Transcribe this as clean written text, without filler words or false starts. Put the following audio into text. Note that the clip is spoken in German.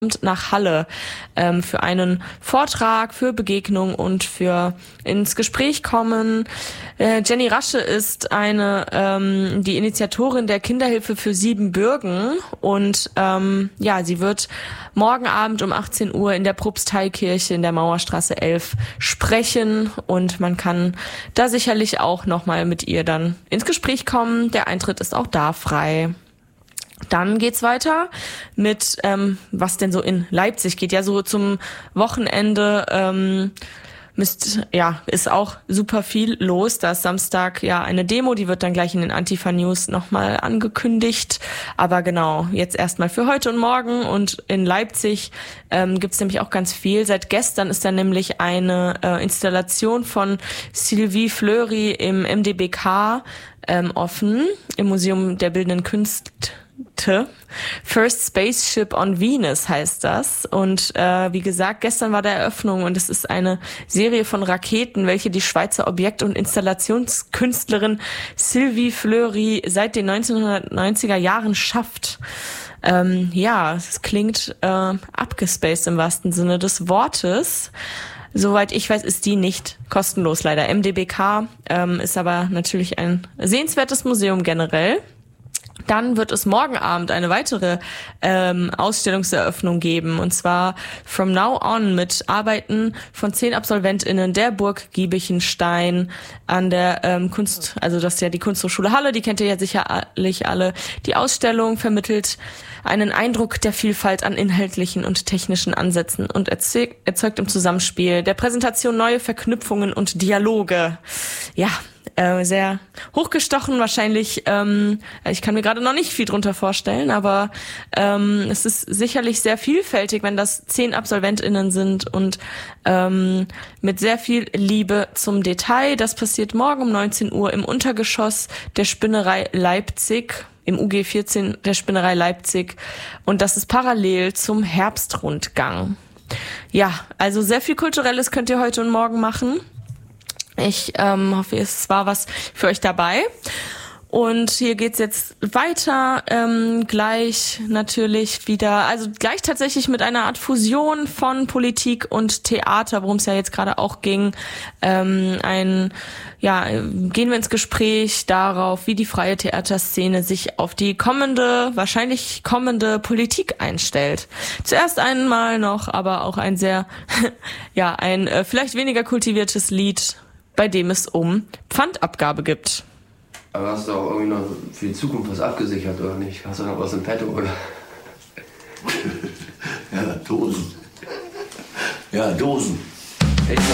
nach Halle für einen Vortrag, für Begegnung und für ins Gespräch kommen. Jenny Rasche ist die Initiatorin der Kinderhilfe für Siebenbürgen und sie wird morgen Abend um 18 Uhr in der Propsteikirche in der Mauerstraße 11 sprechen und man kann da sicherlich auch nochmal mit ihr dann ins Gespräch kommen. Der Eintritt ist auch da frei. Dann geht's weiter mit, was denn so in Leipzig geht. Ja, so zum Wochenende ist auch super viel los. Da ist Samstag eine Demo, die wird dann gleich in den Antifa News nochmal angekündigt. Aber genau, jetzt erstmal für heute und morgen. Und in Leipzig gibt's nämlich auch ganz viel. Seit gestern ist da nämlich eine Installation von Sylvie Fleury im MDBK offen, im Museum der Bildenden Künste. First Spaceship on Venus heißt das. Und wie gesagt, gestern war der Eröffnung und es ist eine Serie von Raketen, welche die Schweizer Objekt- und Installationskünstlerin Sylvie Fleury seit den 1990er Jahren schafft. Es klingt abgespaced im wahrsten Sinne des Wortes. Soweit ich weiß, ist die nicht kostenlos leider. MDBK ist aber natürlich ein sehenswertes Museum generell. Dann wird es morgen Abend eine weitere Ausstellungseröffnung geben, und zwar From Now On mit Arbeiten von 10 AbsolventInnen der Burg Giebichenstein an der das ist ja die Kunsthochschule Halle, die kennt ihr ja sicherlich alle. Die Ausstellung vermittelt einen Eindruck der Vielfalt an inhaltlichen und technischen Ansätzen und erzeugt im Zusammenspiel der Präsentation neue Verknüpfungen und Dialoge. Ja, sehr hochgestochen wahrscheinlich. Ich kann mir gerade noch nicht viel drunter vorstellen, aber es ist sicherlich sehr vielfältig, wenn das 10 AbsolventInnen sind und mit sehr viel Liebe zum Detail. Das passiert morgen um 19 Uhr im Untergeschoss der Spinnerei Leipzig, im UG 14 der Spinnerei Leipzig, und das ist parallel zum Herbstrundgang. Ja, also sehr viel Kulturelles könnt ihr heute und morgen machen. Ich hoffe, es war was für euch dabei. Und hier geht's jetzt weiter, gleich natürlich wieder, also gleich tatsächlich mit einer Art Fusion von Politik und Theater, worum es ja jetzt gerade auch ging. Gehen wir ins Gespräch darauf, wie die freie Theaterszene sich auf die wahrscheinlich kommende Politik einstellt. Zuerst einmal noch, aber auch ein sehr, vielleicht weniger kultiviertes Lied, bei dem es um Pfandabgabe gibt. Aber hast du auch irgendwie noch für die Zukunft was abgesichert, oder nicht? Hast du noch was im Petto, oder? Ja, Dosen. Ja, Dosen.